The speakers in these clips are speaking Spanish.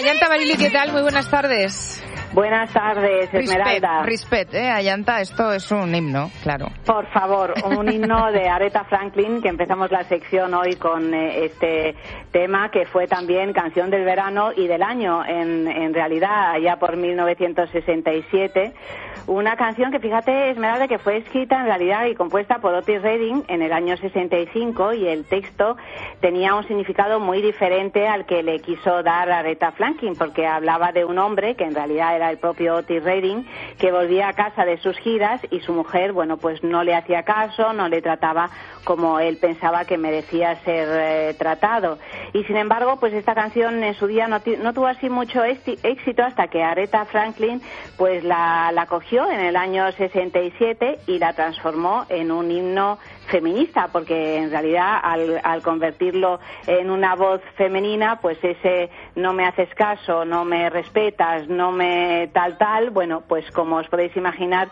Ayanta Barili, ¿qué tal? Muy buenas tardes. Buenas tardes, Esmeralda. Respect, Ayanta, esto es un himno, claro. Por favor, un himno de Aretha Franklin, que empezamos la sección hoy con este tema, que fue también canción del verano y del año, en realidad, allá por 1967. Una canción que, fíjate, Esmeralda, que fue escrita en realidad y compuesta por Otis Redding en el año 65, y el texto tenía un significado muy diferente al que le quiso dar Aretha Franklin, porque hablaba de un hombre, que en realidad era el propio Otis Redding, que volvía a casa de sus giras y su mujer, bueno, pues no le hacía caso, no le trataba como él pensaba que merecía ser tratado. Y sin embargo, pues esta canción en su día no tuvo así mucho éxito hasta que Aretha Franklin pues la cogió en el año 67 y la transformó en un himno feminista, porque en realidad al convertirlo en una voz femenina, pues ese no me haces caso, no me respetas, no me tal, bueno, pues como os podéis imaginar,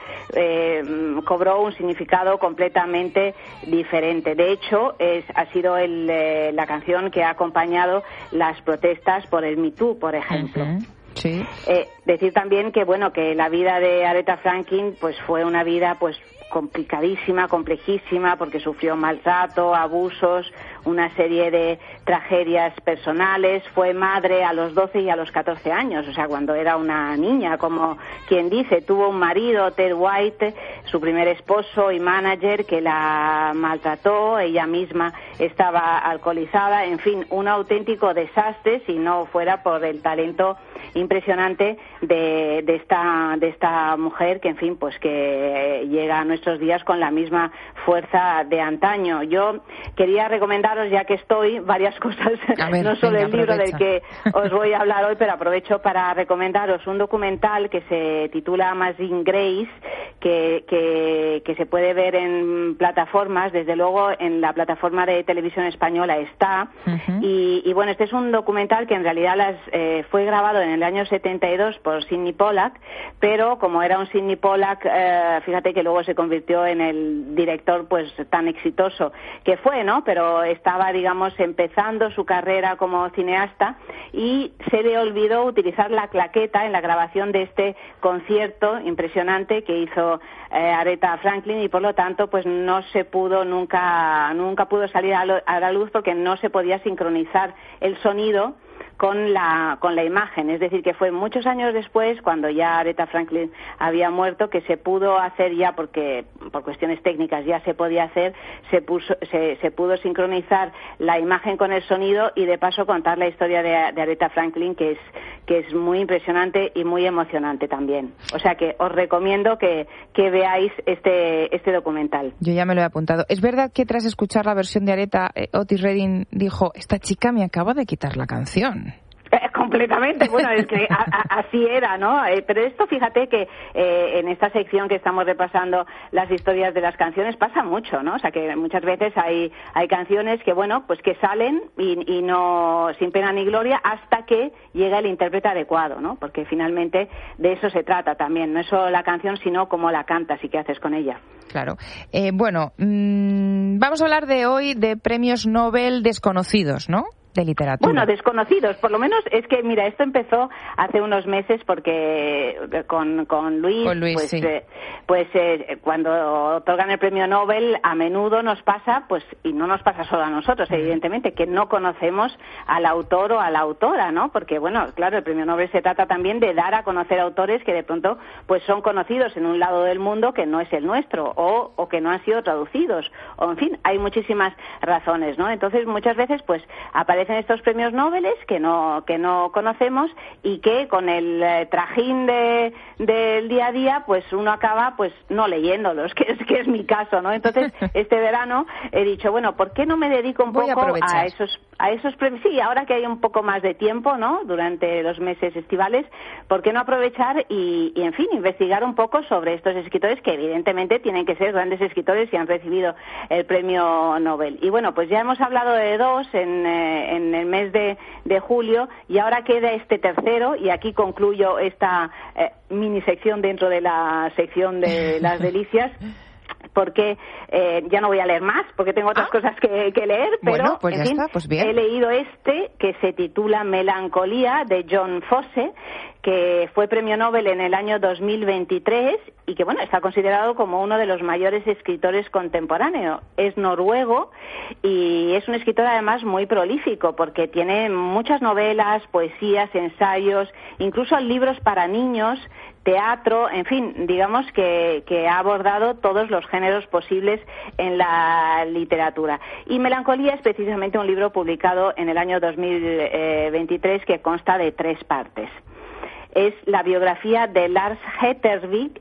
cobró un significado completamente diferente. De hecho, ha sido la canción que ha acompañado las protestas por el Me Too, por ejemplo. Uh-huh. Sí. Decir también que, bueno, que la vida de Aretha Franklin pues fue una vida pues complicadísima, complejísima, porque sufrió maltrato, abusos, una serie de tragedias personales. Fue madre a los 12 y a los 14 años, o sea, cuando era una niña, como quien dice. Tuvo un marido, Ted White, su primer esposo y manager, que la maltrató. Ella misma estaba alcoholizada. En fin, un auténtico desastre si no fuera por el talento impresionante de esta mujer, que en fin, pues que llega a nuestros días con la misma fuerza de antaño. Yo quería recomendaros, ya que estoy, varias cosas, no solo el libro del que os voy a hablar hoy, pero aprovecho para recomendaros un documental que se titula Amazing Grace, que se puede ver en plataformas. Desde luego en la plataforma de televisión española está. Uh-huh. Y bueno, este es un documental que en realidad fue grabado en el año 72 por Sidney Pollack, pero como era un Sidney Pollack, fíjate que luego se convirtió en el director pues tan exitoso que fue, ¿no? Pero estaba, digamos, empezando su carrera como cineasta, y se le olvidó utilizar la claqueta en la grabación de este concierto impresionante que hizo Aretha Franklin, y por lo tanto pues no se pudo nunca pudo salir a la luz, porque no se podía sincronizar el sonido con la imagen. Es decir, que fue muchos años después, cuando ya Aretha Franklin había muerto, que se pudo hacer ya, porque por cuestiones técnicas ya se podía hacer, se pudo sincronizar la imagen con el sonido, y de paso contar la historia de Aretha Franklin, que es muy impresionante y muy emocionante también. O sea que os recomiendo que veáis este documental. Yo ya me lo he apuntado. ¿Es verdad que tras escuchar la versión de Aretha, Otis Redding dijo: esta chica me acaba de quitar la canción? Completamente, bueno, es que así era, ¿no? Pero esto, fíjate que en esta sección que estamos repasando las historias de las canciones pasa mucho, ¿no? O sea, que muchas veces hay canciones que, bueno, pues que salen y no, sin pena ni gloria, hasta que llega el intérprete adecuado, ¿no? Porque finalmente de eso se trata también, no es solo la canción, sino cómo la cantas y qué haces con ella. Claro. Vamos a hablar hoy de premios Nobel desconocidos, ¿no? De literatura. Bueno, desconocidos, por lo menos. Es que, mira, esto empezó hace unos meses porque con Luis, pues, sí. Cuando otorgan el premio Nobel, a menudo nos pasa, pues, y no nos pasa solo a nosotros, evidentemente, que no conocemos al autor o a la autora, ¿no? Porque, bueno, claro, el premio Nobel se trata también de dar a conocer autores que de pronto pues son conocidos en un lado del mundo que no es el nuestro, o que no han sido traducidos, o en fin, hay muchísimas razones, ¿no? Entonces, muchas veces, pues, aparecen estos premios Nobel que no conocemos, y que con el trajín del día a día, pues uno acaba pues no leyéndolos, que es mi caso, ¿no? Entonces, este verano he dicho, bueno, ¿por qué no me dedico un poco a esos premios? Sí, ahora que hay un poco más de tiempo, ¿no? Durante los meses estivales, ¿por qué no aprovechar y en fin, investigar un poco sobre estos escritores, que evidentemente tienen que ser grandes escritores y han recibido el premio Nobel? Y bueno, pues ya hemos hablado de dos en el mes de julio, y ahora queda este tercero, y aquí concluyo esta mini sección dentro de la sección de las delicias, porque ya no voy a leer más, porque tengo otras cosas que leer, pero bueno, pues en ya fin, está, pues bien. he leído que se titula Melancolía, de John Fosse, que fue premio Nobel en el año 2023 y que, bueno, está considerado como uno de los mayores escritores contemporáneos. Es noruego y es un escritor además muy prolífico porque tiene muchas novelas, poesías, ensayos, incluso libros para niños, teatro, en fin, digamos que ha abordado todos los géneros posibles en la literatura. Y Melancolía es precisamente un libro publicado en el año 2023 que consta de 3 partes. Es la biografía de Lars Hertervig,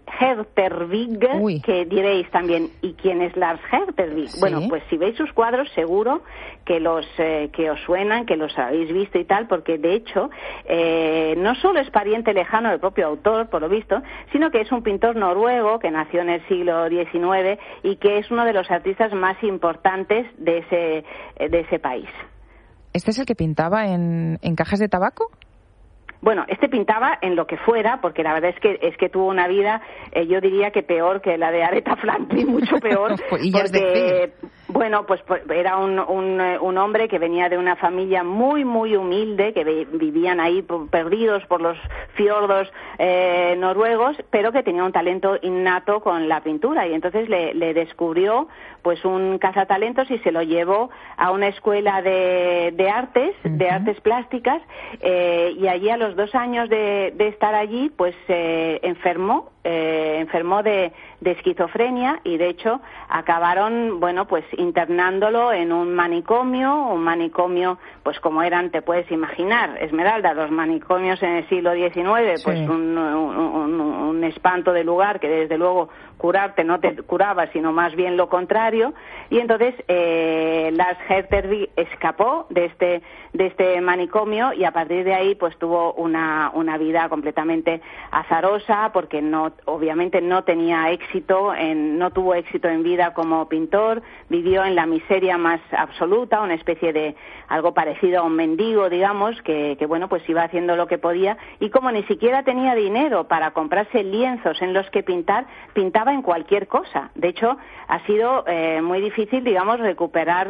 que diréis también, ¿y quién es Lars Hertervig? Sí. Bueno, pues si veis sus cuadros seguro que os suenan, que los habéis visto y tal, porque de hecho no solo es pariente lejano del propio autor, por lo visto, sino que es un pintor noruego que nació en el siglo XIX y que es uno de los artistas más importantes de ese país. ¿Este es el que pintaba en cajas de tabaco? Bueno, este pintaba en lo que fuera, porque la verdad es que tuvo una vida, yo diría que peor que la de Aretha Franklin, mucho peor, porque, bueno, pues era un hombre que venía de una familia muy, muy humilde, que vivían ahí perdidos por los fiordos noruegos, pero que tenía un talento innato con la pintura, y entonces le descubrió pues un cazatalentos y se lo llevó a una escuela de artes, de artes plásticas, y allí a los 2 años de estar allí, pues enfermó de esquizofrenia y de hecho acabaron, bueno, pues internándolo en un manicomio, pues como eran, te puedes imaginar, Esmeralda, los manicomios en el siglo XIX, pues sí. un espanto de lugar que desde luego curarte no te curaba, sino más bien lo contrario, y entonces Lars Hertervig escapó de este manicomio y a partir de ahí pues tuvo una vida completamente azarosa porque obviamente no tenía éxito, no tuvo éxito en vida como pintor, vivió en la miseria más absoluta, una especie de algo parecido a un mendigo, digamos, que bueno, pues iba haciendo lo que podía y como ni siquiera tenía dinero para comprarse lienzos en los que pintaba en cualquier cosa. De hecho, ha sido muy difícil, digamos, recuperar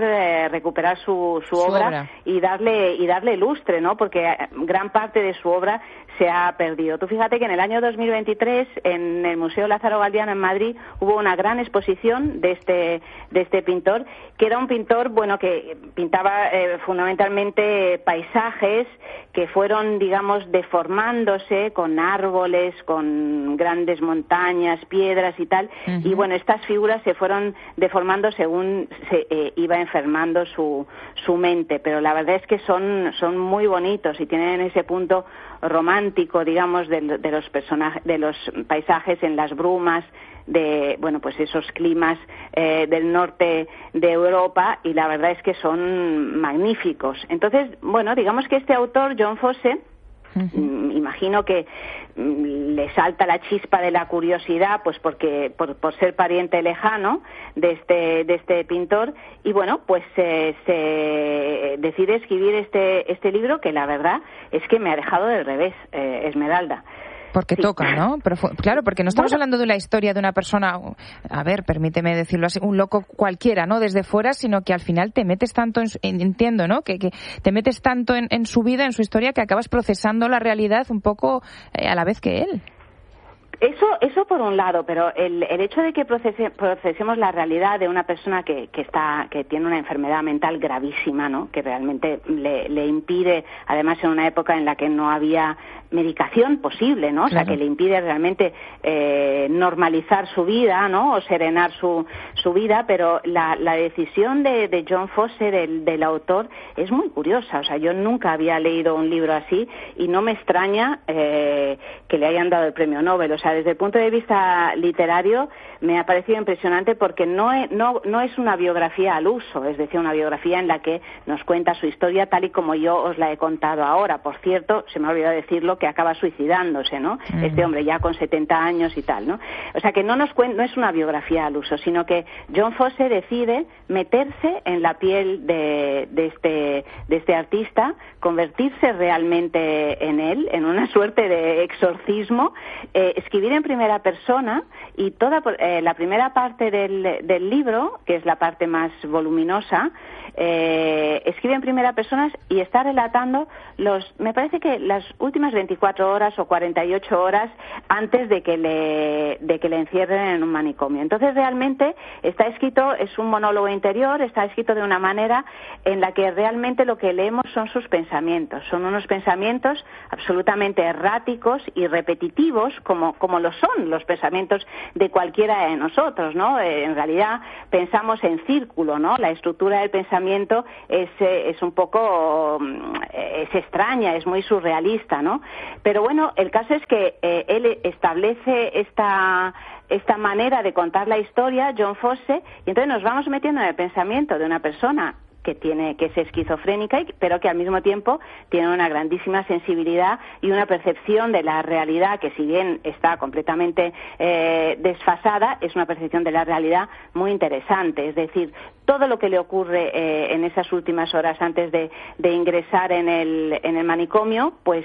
su obra y darle lustre, ¿no? Porque gran parte de su obra se ha perdido. Tú fíjate que en el año 2023 en el Museo Lázaro Galdiano en Madrid hubo una gran exposición de este pintor, que era un pintor, bueno, que pintaba fundamentalmente paisajes que fueron, digamos, deformándose con árboles, con grandes montañas, piedras y tal, y bueno, estas figuras se fueron deformando según se iba enfermando su mente, pero la verdad es que son muy bonitos y tienen ese punto romántico, digamos, de los personajes, de los paisajes en las brumas, de, bueno, pues esos climas del norte de Europa, y la verdad es que son magníficos. Entonces, bueno, digamos que este autor, John Fosse, imagino que le salta la chispa de la curiosidad, pues porque por ser pariente lejano de este pintor, y bueno, pues se decide escribir este libro que la verdad es que me ha dejado del revés, Esmeralda. Porque sí. Toca, ¿no? Pero claro, porque no estamos hablando de la historia de una persona, a ver, permíteme decirlo así, un loco cualquiera, ¿no? Desde fuera, sino que al final te metes tanto, entiendo, ¿no? Que te metes tanto en su vida, en su historia, que acabas procesando la realidad un poco a la vez que él. Eso por un lado, pero el hecho de que procesemos la realidad de una persona que tiene una enfermedad mental gravísima, ¿no? Que realmente le impide, además en una época en la que no había medicación posible, ¿no? Claro. O sea, que le impide realmente normalizar su vida, ¿no? O serenar su vida, pero la decisión de John Fosse, del autor, es muy curiosa. O sea, yo nunca había leído un libro así y no me extraña que le hayan dado el premio Nobel. O sea, desde el punto de vista literario me ha parecido impresionante porque no es una biografía al uso, es decir, una biografía en la que nos cuenta su historia tal y como yo os la he contado ahora. Por cierto, se me ha olvidado decirlo, que acaba suicidándose, ¿no? Este hombre ya con 70 años y tal, ¿no? O sea que no es una biografía al uso, sino que John Fosse decide meterse en la piel de este artista, convertirse realmente en él, en una suerte de exorcismo, escribir en primera persona, y toda la primera parte del libro, que es la parte más voluminosa, escribe en primera persona y está relatando me parece que las últimas 24 horas o 48 horas antes de que le encierren en un manicomio. Entonces realmente está escrito, es un monólogo interior, está escrito de una manera en la que realmente lo que leemos son sus pensamientos. Son unos pensamientos absolutamente erráticos y repetitivos, como lo son los pensamientos de cualquiera de nosotros, ¿no? En realidad pensamos en círculo, ¿no? La estructura del pensamiento es un poco es extraña, es muy surrealista, ¿no? Pero bueno, el caso es que él establece esta manera de contar la historia, John Fosse, y entonces nos vamos metiendo en el pensamiento de una persona que es esquizofrénica, pero que al mismo tiempo tiene una grandísima sensibilidad y una percepción de la realidad que, si bien está completamente desfasada, es una percepción de la realidad muy interesante. Es decir, todo lo que le ocurre en esas últimas horas antes de ingresar en el manicomio, pues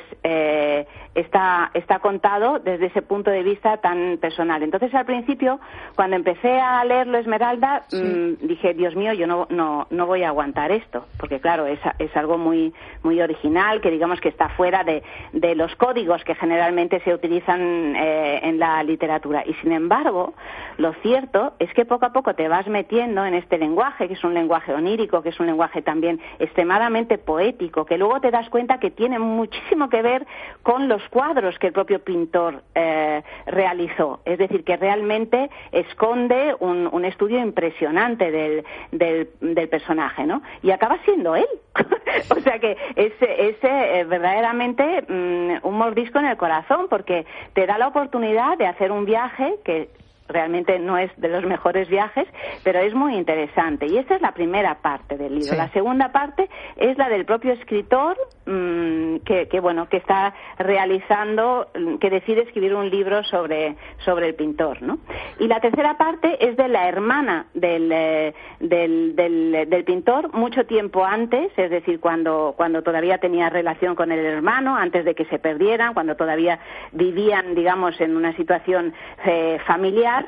está contado desde ese punto de vista tan personal. Entonces, al principio, cuando empecé a leerlo, Esmeralda, dije, Dios mío, yo no voy a aguantar esto, porque claro, es algo muy muy original, que digamos que está fuera de los códigos que generalmente se utilizan en la literatura. Y sin embargo, lo cierto es que poco a poco te vas metiendo en este lenguaje, que es un lenguaje onírico, que es un lenguaje también extremadamente poético, que luego te das cuenta que tiene muchísimo que ver con los cuadros que el propio pintor realizó. Es decir, que realmente esconde un estudio impresionante del personaje, ¿no? Y acaba siendo él. O sea que es verdaderamente un mordisco en el corazón, porque te da la oportunidad de hacer un viaje que realmente no es de los mejores viajes, pero es muy interesante. Y esta es la primera parte del libro. Sí. La segunda parte es la del propio escritor, que está realizando, que decide escribir un libro sobre el pintor, ¿no? Y la tercera parte es de la hermana del pintor, mucho tiempo antes, es decir, cuando todavía tenía relación con el hermano, antes de que se perdieran, cuando todavía vivían, digamos, en una situación familiar,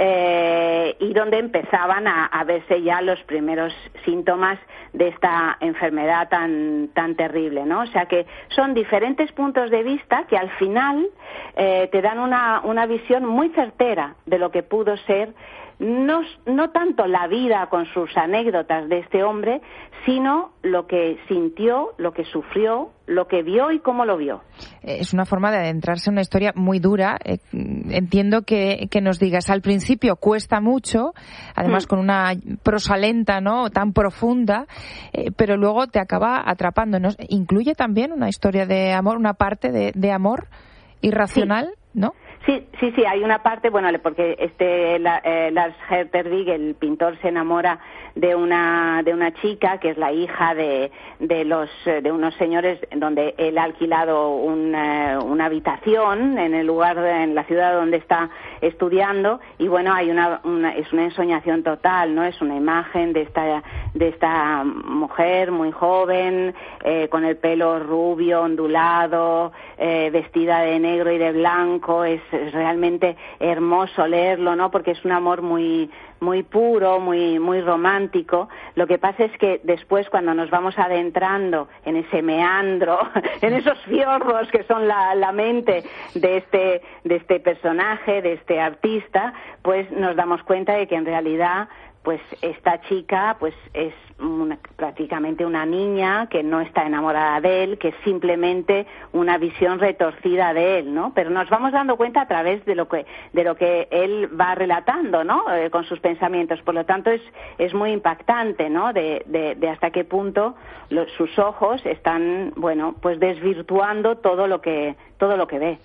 y donde empezaban a verse ya los primeros síntomas de esta enfermedad tan terrible, ¿no? O sea que son diferentes puntos de vista que al final te dan una visión muy certera de lo que pudo ser no tanto la vida con sus anécdotas de este hombre, sino lo que sintió, lo que sufrió, lo que vio y cómo lo vio. Es una forma de adentrarse en una historia muy dura. Entiendo que nos digas, al principio cuesta mucho, además con una prosa lenta, ¿no?, tan profunda, pero luego te acaba atrapando. ¿Incluye también una historia de amor, una parte de amor irracional, ¿no? Sí, hay una parte, bueno, porque Lars Hertervig, el pintor, se enamora de una chica que es la hija de unos señores donde él ha alquilado una habitación en la ciudad donde está estudiando, y bueno, hay es una ensoñación total, ¿no? Es una imagen de esta mujer muy joven, con el pelo rubio, ondulado, vestida de negro y de blanco. Es realmente hermoso leerlo, ¿no? Porque es un amor muy muy puro, muy muy romántico. Lo que pasa es que después, cuando nos vamos adentrando en ese meandro, en esos fiordos que son la mente de este personaje, de este artista, pues nos damos cuenta de que en realidad pues esta chica pues es prácticamente una niña que no está enamorada de él, que es simplemente una visión retorcida de él, ¿no? Pero nos vamos dando cuenta a través de lo que él va relatando, ¿no? Con sus pensamientos. Por lo tanto, es muy impactante, ¿no? De hasta qué punto sus ojos están, bueno, pues desvirtuando todo lo que ve.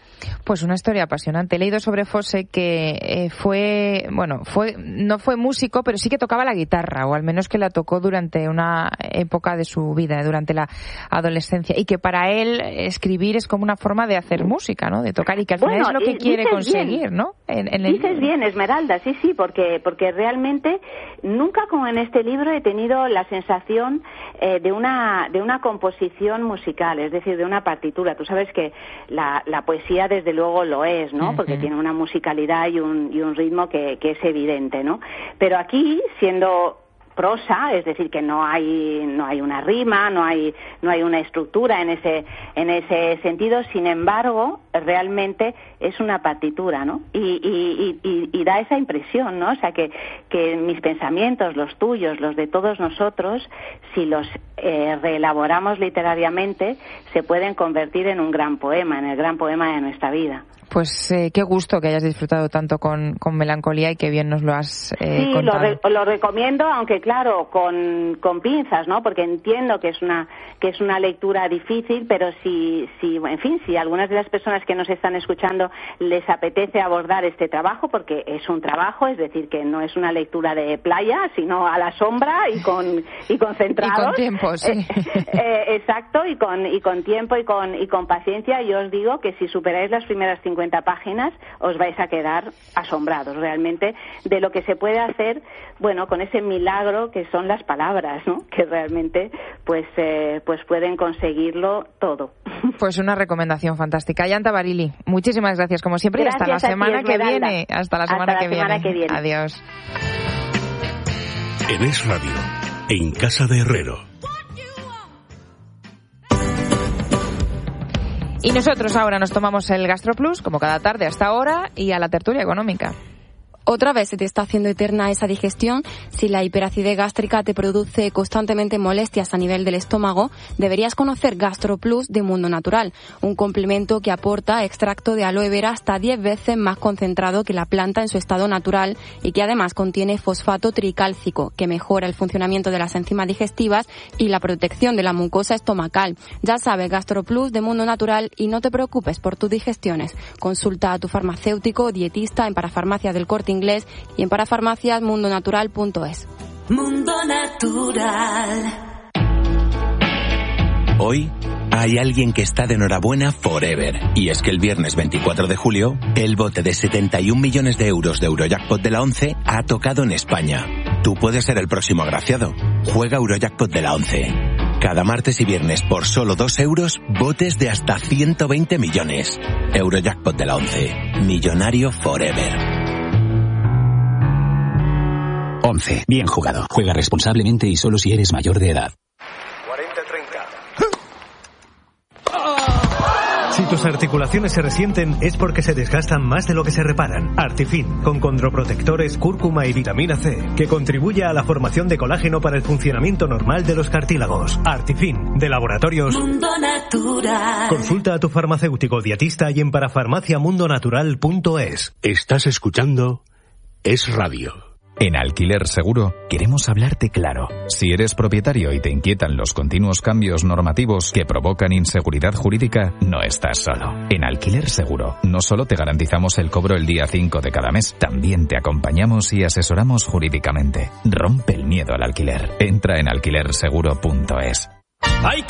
Pues una historia apasionante. He leído sobre Fosse que no fue músico, pero sí que tocaba la guitarra, o al menos que la tocó durante una época de su vida, durante la adolescencia, y que para él escribir es como una forma de hacer música, ¿no? De tocar, y que al final es lo que quiere conseguir, ¿no? Dices bien, Esmeralda, sí, porque realmente nunca, como en este libro, he tenido la sensación de una composición musical, es decir, de una partitura. Tú sabes que la poesía desde luego lo es, ¿no? Porque tiene una musicalidad y un ritmo que es evidente, ¿no? Pero aquí, siendo prosa, es decir, que no hay una rima, no hay una estructura en ese sentido. Sin embargo, realmente es una partitura, ¿no? Y da esa impresión, ¿no? O sea, que mis pensamientos, los tuyos, los de todos nosotros, si los reelaboramos literariamente, se pueden convertir en un gran poema, en el gran poema de nuestra vida. Pues qué gusto que hayas disfrutado tanto con Melancolía, y que bien nos lo has contado. Sí, lo recomiendo, aunque claro, con pinzas, ¿no? Porque entiendo que es una lectura difícil, pero si algunas de las personas que nos están escuchando les apetece abordar este trabajo, porque es un trabajo, es decir, que no es una lectura de playa, sino a la sombra y concentrados. Y con tiempo, sí. Exacto, y con tiempo y con paciencia. Yo os digo que si superáis las primeras 50 páginas, os vais a quedar asombrados realmente de lo que se puede hacer, bueno, con ese milagro que son las palabras, ¿no? Que realmente pues pueden conseguirlo todo. Pues una recomendación fantástica. Yanta Barilli, muchísimas gracias como siempre, y hasta la semana que viene. Hasta la semana que viene. Adiós. En Es Radio, en Casa de Herrero. Y nosotros ahora nos tomamos el GastroPlus, como cada tarde hasta ahora, y a la tertulia económica. Otra vez se te está haciendo eterna esa digestión. Si la hiperacidez gástrica te produce constantemente molestias a nivel del estómago, deberías conocer GastroPlus de Mundo Natural, un complemento que aporta extracto de aloe vera hasta 10 veces más concentrado que la planta en su estado natural, y que además contiene fosfato tricálcico, que mejora el funcionamiento de las enzimas digestivas y la protección de la mucosa estomacal. Ya sabes, GastroPlus de Mundo Natural, y no te preocupes por tus digestiones. Consulta a tu farmacéutico o dietista en Parafarmacia del Corte Inglés y en parafarmaciasmundonatural.es. Mundo Natural. Hoy hay alguien que está de enhorabuena forever. Y es que el viernes 24 de julio, el bote de 71 millones de euros de Eurojackpot de la 11 ha tocado en España. Tú puedes ser el próximo agraciado. Juega Eurojackpot de la 11. Cada martes y viernes, por solo 2 euros, botes de hasta 120 millones. Eurojackpot de la 11. Millonario forever. 11. Bien jugado. Juega responsablemente y solo si eres mayor de edad. 40-30. Si tus articulaciones se resienten es porque se desgastan más de lo que se reparan. Artifin, con condroprotectores, cúrcuma y vitamina C, que contribuye a la formación de colágeno para el funcionamiento normal de los cartílagos. Artifin, de Laboratorios Mundo Natural. Consulta a tu farmacéutico dietista y en parafarmaciamundonatural.es. Estás escuchando Es Radio. En Alquiler Seguro queremos hablarte claro. Si eres propietario y te inquietan los continuos cambios normativos que provocan inseguridad jurídica, no estás solo. En Alquiler Seguro no solo te garantizamos el cobro el día 5 de cada mes, también te acompañamos y asesoramos jurídicamente. Rompe el miedo al alquiler. Entra en alquilerseguro.es.